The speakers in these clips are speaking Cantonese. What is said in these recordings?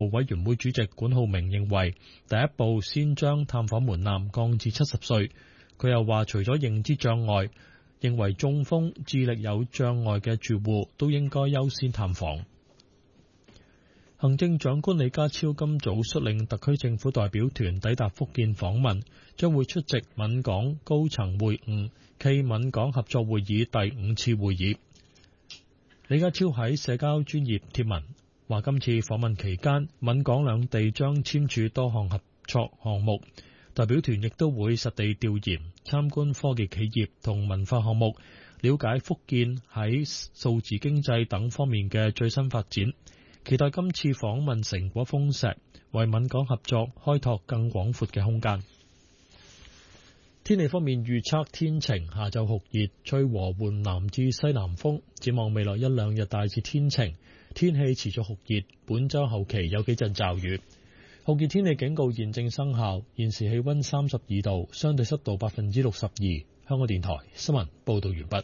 委員會主席管浩明認為，第一步先將探訪門檻降至70歲。佢又話，除咗認知障礙，認為中風、智力有障礙嘅住戶都應該優先探訪。行政長官李家超今早率領特區政府代表團抵達福建訪問，將會出席閩港高層會晤暨閩港合作會議第5次會議。李家超喺社交專頁貼文話，今次訪問期間，閩港兩地將簽署多項合作項目，代表團亦都會實地調研、參觀科技企業同文化項目，了解福建喺數字經濟等方面嘅最新發展。期待今次訪問成果豐碩，為閩港合作開拓更廣闊嘅空間。天氣方面預測天晴，下晝酷熱，吹和緩南至西南風。展望未來一兩日大致天晴，天氣持續酷熱。本週後期有幾陣驟雨。酷熱天氣警告現正生效。現時氣溫32度，相對濕度62%。香港電台新聞報道完畢。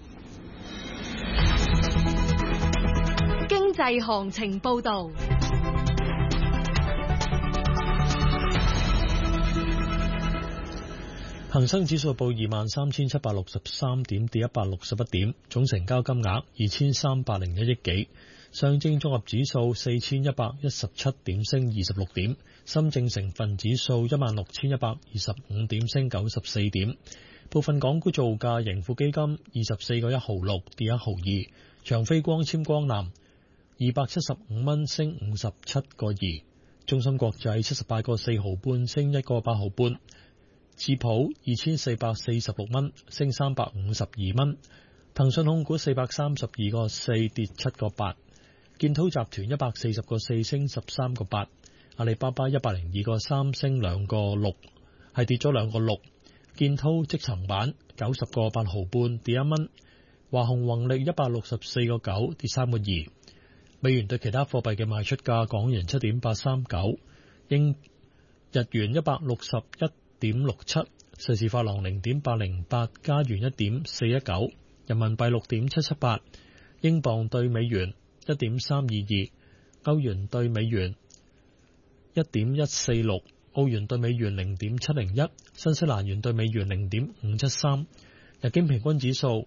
經濟行情報道。 恒生指數報23,763點，跌161點，總成交金額2301億幾。上證綜合指數4117點，升26點。深證成分指數16,125點，升94點。部分港股造價，盈富基金24個1毫6，跌1毫2。長飛光纖光纜275蚊，升57個2。中芯國際78個4毫半，升1個8毫半。智普2446蚊，升352蚊。騰訊控股432個4，跌7個8。建滔集團140個4，升13個8。阿里巴巴102個3，升2個6，係跌咗2個6。建滔積層板90個8毫半，跌1蚊。華虹宏力164個9，跌3個2。美元對其他貨幣嘅賣出價：港元7.839，日元161.67，瑞士法郎0.808，加元1.419，人民幣6.778，英鎊對美元1.322，歐元對美元1.146，澳元對美元0.701，新西蘭元對美元0.573。日經平均指數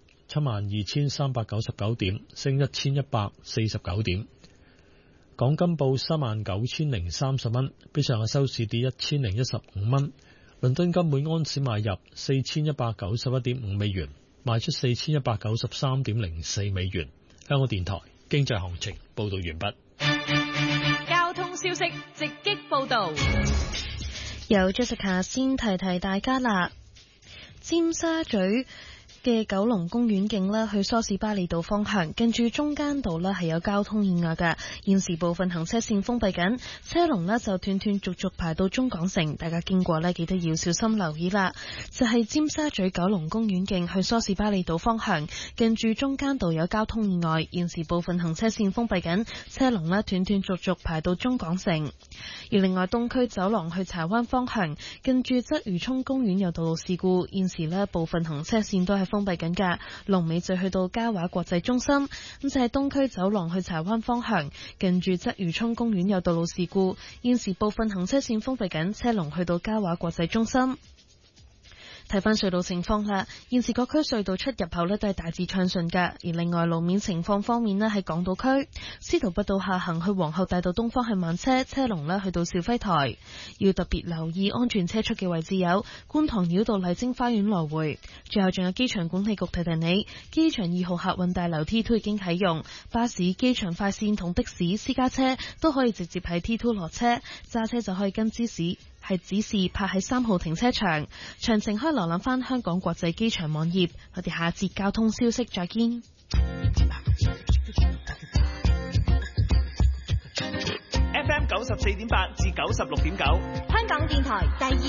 72,399點，升1149點。港金報39,030蚊，比上日收市跌1015蚊。倫敦金每安士買入4191.5美元，賣出4193.04美元。香港電台經濟行情報道完畢。 交通消息直擊報道。 由 Jessica 先提提大家啦，尖沙咀嘅九龍公園徑啦，去梳士巴利道方向，近住中間道啦係有交通意外嘅，現時部分行車線封閉緊，車龍呢就斷斷續續排到中港城，大家經過呢記得要小心留意啦。就係尖沙咀九龍公園徑去梳士巴利道方向，近住中間道有交通意外，現時部分行車線封閉緊，車龍呢斷斷續續排到中港城。而另外東區走廊去柴灣方向，近住鰂魚涌公園有道路事故，現時呢部分行車線都係封閉緊㗎，龍尾就去到嘉華國際中心。咁就係東區走廊去柴灣方向，近住鰂魚涌公園有道路事故，現時部分行車線封閉緊，車龍去到嘉華國際中心。睇翻隧道情況啦，現時各區隧道出入口呢都係大致暢順㗎。而另外路面情況方面呢，喺港島區司徒拔道下行去皇后大道東方向慢車，車龍呢去到肇輝台。要特別留意安全車速嘅位置有觀塘繞道麗晶花園來回。最後仲有機場管理局提提你，機場2號客運大樓 T2 已經啟用，巴士、機場快線同的士、私家車都可以直接喺 T2 落車，揸車就可以跟指示泊喺3號停車場。詳情可以瀏覽翻香港國際機場網頁。我哋下一節交通消息再見。 FM 94.8至96.9， 香港電台第二